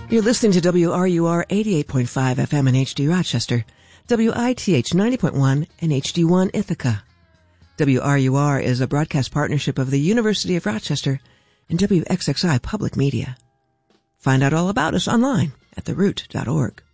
You're listening to WRUR 88.5 FM in HD Rochester, WITH 90.1 and HD1 Ithaca. WRUR is a broadcast partnership of the University of Rochester and WXXI Public Media. Find out all about us online at theroot.org.